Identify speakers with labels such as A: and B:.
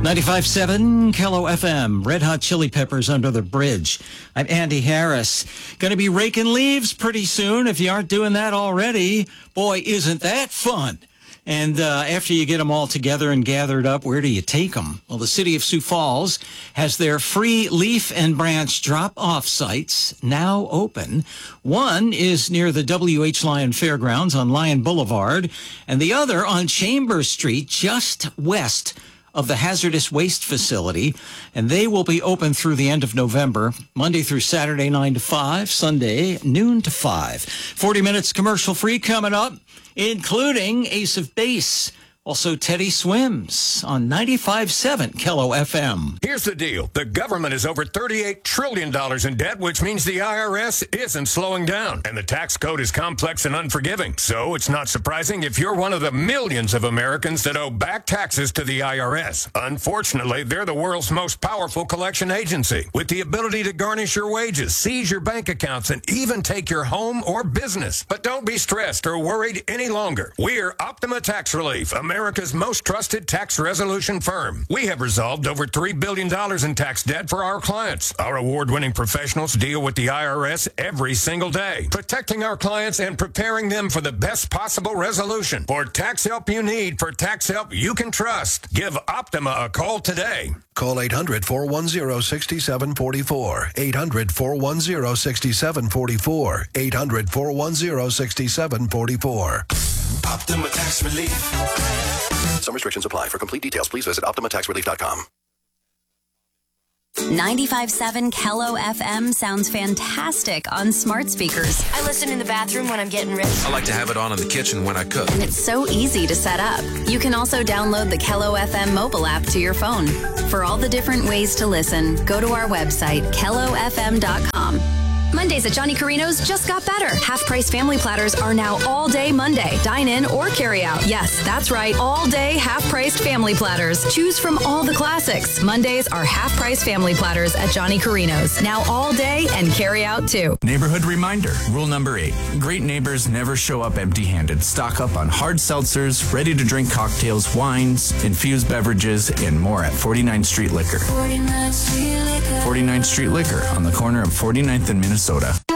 A: 95.7 Kello FM, Red Hot Chili Peppers Under the Bridge. I'm Andy Harris. Going to be raking leaves pretty soon. If you aren't doing that already, boy, isn't that fun. And after you get them all together and gathered up, where do you take them? Well, the city of Sioux Falls has their free leaf and branch drop-off sites now open. One is near the W.H. Lyon Fairgrounds on Lyon Boulevard, and the other on Chambers Street, just west of the hazardous waste facility. And they will be open through the end of November, Monday through Saturday, 9 to 5, Sunday, noon to 5. 40 minutes commercial-free coming up, including Ace of Base. Also, Teddy Swims on 95.7 Kello FM.
B: Here's the deal. The government is over $38 trillion in debt, which means the IRS isn't slowing down. And the tax code is complex and unforgiving. So it's not surprising if you're one of the millions of Americans that owe back taxes to the IRS. Unfortunately, they're the world's most powerful collection agency, with the ability to garnish your wages, seize your bank accounts, and even take your home or business. But don't be stressed or worried any longer. We're Optima Tax Relief, America's most trusted tax resolution firm. We have resolved over $3 billion in tax debt for our clients. Our award-winning professionals deal with the IRS every single day, protecting our clients and preparing them for the best possible resolution. For tax help you need, for tax help you can trust, give Optima a call today.
C: Call 800-410-6744. 800-410-6744. 800-410-6744.
D: Optima Tax Relief.
C: Some restrictions apply. For complete details, please visit OptimaTaxRelief.com.
E: 95.7 Kello FM sounds fantastic on smart speakers.
F: I listen in the bathroom when I'm getting ready.
D: I like to have it on in the kitchen when I cook.
E: And it's so easy to set up. You can also download the Kello FM mobile app to your phone. For all the different ways to listen, go to our website, kellofm.com. Mondays at Johnny Carino's just got better. Half-price family platters are now all day Monday. Dine in or carry out. Yes, that's right. All day half-priced family platters. Choose from all the classics. Mondays are half-price family platters at Johnny Carino's. Now all day and carry out too.
G: Neighborhood reminder. Rule number 8. Great neighbors never show up empty-handed. Stock up on hard seltzers, ready-to-drink cocktails, wines, infused beverages, and more at 49th Street Liquor. 49th Street Liquor on the corner of 49th and Minnesota.